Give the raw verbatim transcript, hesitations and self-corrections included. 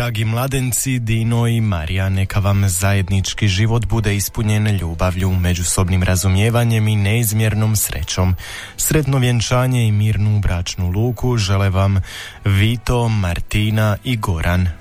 dragi mladenci Dino i Marija, neka vam zajednički život bude ispunjen ljubavlju, međusobnim razumijevanjem i neizmjernom srećom. Sretno vjenčanje i mirnu bračnu luku žele vam Vito, Martina i Goran.